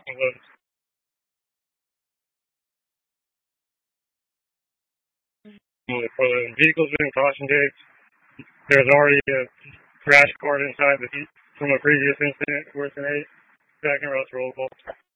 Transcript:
For the vehicles being caution taped, there's already a crash card inside from a previous incident worth an 8. Second row roll call.